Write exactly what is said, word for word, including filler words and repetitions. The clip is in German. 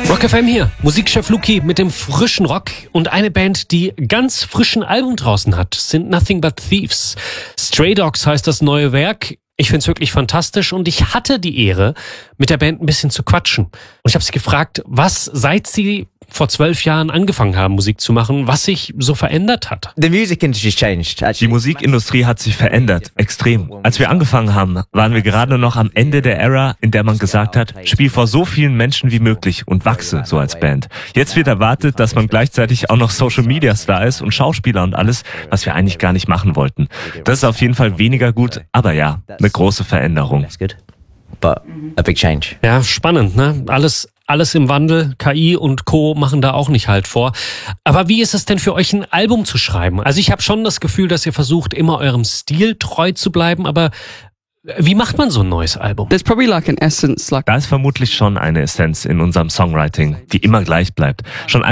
Rock F M hier, Musikchef Luki mit dem frischen Rock und eine Band, die ganz frischen Album draußen hat, sind Nothing But Thieves. Stray Dogs heißt das neue Werk. Ich find's wirklich fantastisch und ich hatte die Ehre, mit der Band ein bisschen zu quatschen. Und ich habe sie gefragt, was seit sie vor zwölf Jahren angefangen haben, Musik zu machen, was sich so verändert hat. The music industry's changed. Die Musikindustrie hat sich verändert, extrem. Als wir angefangen haben, waren wir gerade noch am Ende der Ära, in der man gesagt hat, spiel vor so vielen Menschen wie möglich und wachse so als Band. Jetzt wird erwartet, dass man gleichzeitig auch noch Social Media Star ist und Schauspieler und alles, was wir eigentlich gar nicht machen wollten. Das ist auf jeden Fall weniger gut, aber ja, eine große Veränderung. But a big change. Ja, spannend, ne? Alles Alles im Wandel, K I und Co. machen da auch nicht Halt vor. Aber wie ist es denn für euch, ein Album zu schreiben? Also ich habe schon das Gefühl, dass ihr versucht, immer eurem Stil treu zu bleiben, aber wie macht man so ein neues Album? There's probably like an essence, like Da ist vermutlich schon eine Essenz in unserem Songwriting, die immer gleich bleibt. Schon